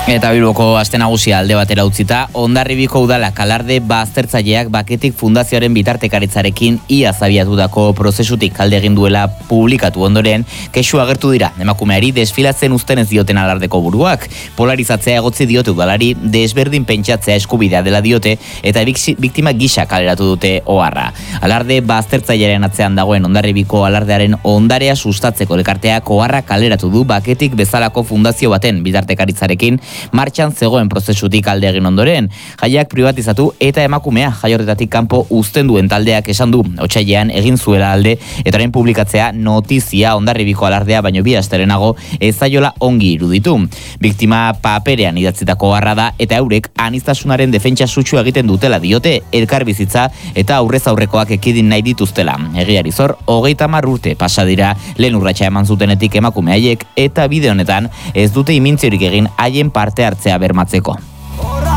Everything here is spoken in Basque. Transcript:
Eta Bilboko aste nagusia alde batera utzita, Hondarribiko udalak alarde baztertzaileak Baketik Fundazioaren bitartekaritzarekin iaz abiatutako prozesutik alde egin duela publikatu ondoren, kexu agertu dira emakumeari desfilatzen uzten ez dioten alardeko buruak. Polarizatzea egotzi diote udalari, desberdin pentsatzea eskubidea dela diote eta biktima gisa kaleratu dute oharra. Alarde baztertzailearen atzean dagoen Hondarribiko alardearen ondarea sustatzeko elkarteak oharra kaleratu du Baketik bezalako fundazio baten bitartekaritzarekin martxan zegoen prozesutik alde egin ondoren. Jaiak privatizatu eta emakumea jai horretatik kanpo uzten duen taldeak esan du otsailean egin zuela alde eta orain publikatzea notizia Hondarribiko alardea baino bi asterenago ez zaiola ongi iruditu. Biktima paperean idatzitako harra da eta eurek aniztasunaren defentsa sutsu egiten dutela diote, elkarbizitza eta aurrez aurrekoak ekidin nahi dituztela. Egiari zor, 30 urte pasa dira lehen urratsa eman zutenetik emakume haiek eta bide honetan ez dute imintziorik egin haien parte hartzea bermatzeko.